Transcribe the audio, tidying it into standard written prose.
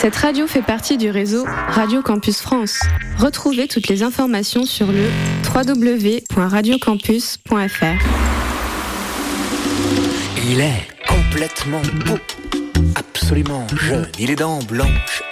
Cette radio fait partie du réseau Radio Campus France. Retrouvez toutes les informations sur le www.radiocampus.fr. Il est complètement beau, absolument jeune. Il est dents blanches